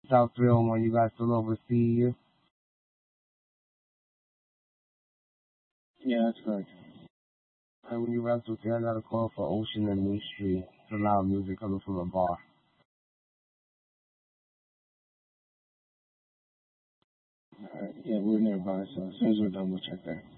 South 301, you guys still overseas? Yeah, that's correct. And when you rap to I got a call for Ocean and New Street. It's loud music coming from a bar. Alright, yeah, we're nearby, so as soon as we're done, we'll check there.